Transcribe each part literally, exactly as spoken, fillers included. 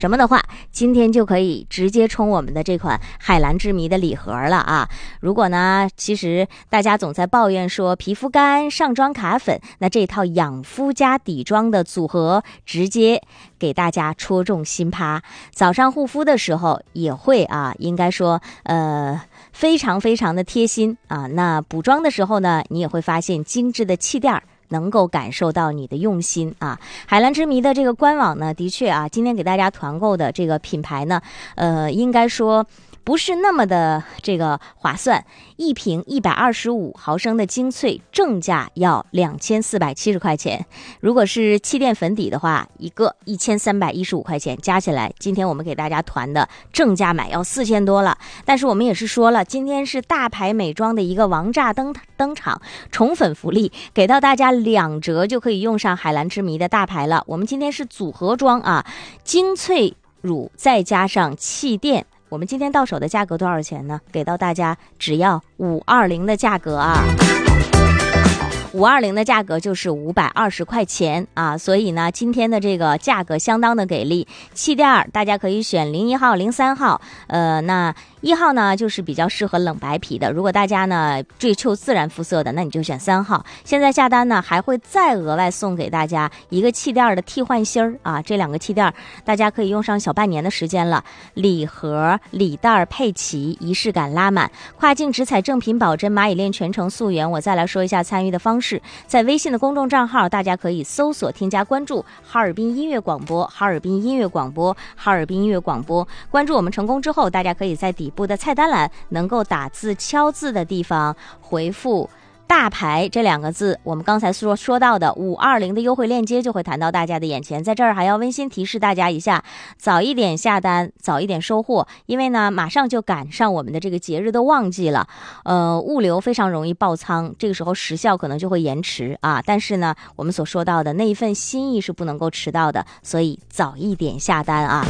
什么的话，今天就可以直接冲我们的这款海蓝之谜的礼盒了啊！如果呢，其实大家总在抱怨说皮肤干、上妆卡粉，那这套养肤加底妆的组合，直接给大家戳中心趴。早上护肤的时候也会啊，应该说呃非常非常的贴心啊。那补妆的时候呢，你也会发现精致的气垫能够感受到你的用心啊！海蓝之谜的这个官网呢，的确啊，今天给大家团购的这个品牌呢，呃，应该说不是那么的这个划算，一瓶一百二十五毫升的精粹正价要两千四百七十块钱，如果是气垫粉底的话，一个一千三百一十五块钱，加起来今天我们给大家团的正价买要四千多了。但是我们也是说了，今天是大牌美妆的一个王炸登登场，宠粉福利，给到大家两折就可以用上海蓝之谜的大牌了。我们今天是组合装啊，精粹乳再加上气垫。我们今天到手的价格多少钱呢？给到大家只要五二零的价格啊，五二零的价格就是五百二十块钱啊，所以呢，今天的这个价格相当的给力。气垫大家可以选零一号、零三号，呃，那一号呢就是比较适合冷白皮的，如果大家呢追求自然肤色的，那你就选三号。现在下单呢还会再额外送给大家一个气垫的替换芯儿啊，这两个气垫大家可以用上小半年的时间了，礼盒礼袋配齐，仪式感拉满，跨境直采正品保真，蚂蚁链全程溯源。我再来说一下参与的方式，在微信的公众账号大家可以搜索添加关注哈尔滨音乐广播，哈尔滨音乐广播，哈尔滨音乐广播。关注我们成功之后，大家可以在底部的菜单栏能够打字敲字的地方回复大牌这两个字，我们刚才说说到的五二零的优惠链接就会弹到大家的眼前。在这儿还要温馨提示大家一下，早一点下单，早一点收货，因为呢马上就赶上我们的这个节日的旺季了，呃，物流非常容易爆仓，这个时候时效可能就会延迟啊。但是呢，我们所说到的那一份心意是不能够迟到的，所以早一点下单啊。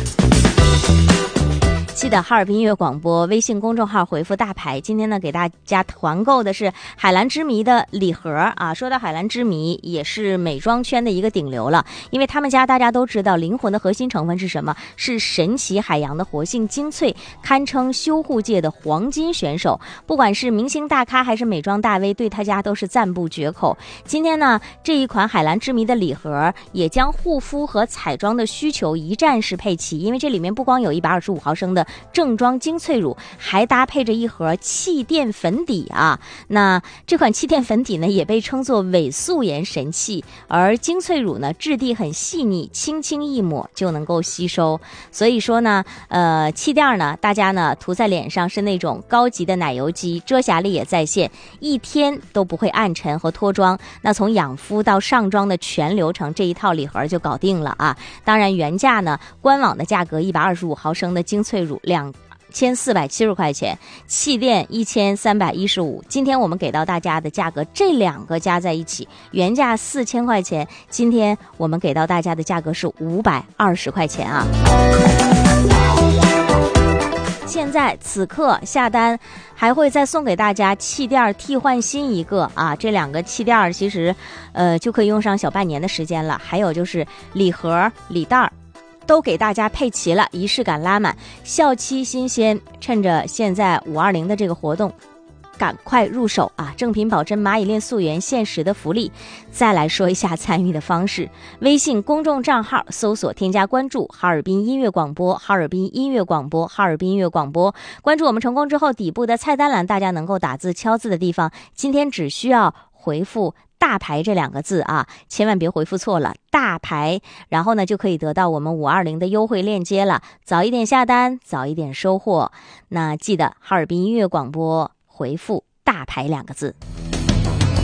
记得哈尔滨音乐广播微信公众号回复大牌，今天呢给大家团购的是海蓝之谜的礼盒啊。说到海蓝之谜，也是美妆圈的一个顶流了，因为他们家大家都知道灵魂的核心成分是什么，是神奇海洋的活性精粹，堪称修护界的黄金选手，不管是明星大咖还是美妆大 V， 对他家都是赞不绝口。今天呢这一款海蓝之谜的礼盒也将护肤和彩妆的需求一站式配齐，因为这里面不光有一百二十五毫升的正装精粹乳，还搭配着一盒气垫粉底啊。那这款气垫粉底呢也被称作伪素颜神器，而精粹乳呢质地很细腻，轻轻一抹就能够吸收。所以说呢呃，气垫呢大家呢涂在脸上是那种高级的奶油肌，遮瑕力也在线，一天都不会暗沉和脱妆。那从养肤到上妆的全流程，这一套礼盒就搞定了啊。当然原价呢官网的价格一百二十五毫升的精粹乳两千四百七十块钱，气垫一千三百一十五。今天我们给到大家的价格，这两个加在一起，原价四千块钱，今天我们给到大家的价格是五百二十块钱啊。现在此刻下单还会再送给大家气垫替换芯一个啊，这两个气垫其实呃就可以用上小半年的时间了。还有就是礼盒礼袋都给大家配齐了，仪式感拉满，效期新鲜，趁着现在五二零的这个活动赶快入手啊！正品保真蚂蚁链溯源限时的福利。再来说一下参与的方式，微信公众账号搜索添加关注哈尔滨音乐广播，哈尔滨音乐广播，哈尔滨音乐广播。关注我们成功之后，底部的菜单栏大家能够打字敲字的地方，今天只需要回复大牌这两个字啊，千万别回复错了，大牌，然后呢就可以得到我们五二零的优惠链接了。早一点下单，早一点收货。那记得哈尔滨音乐广播回复大牌两个字。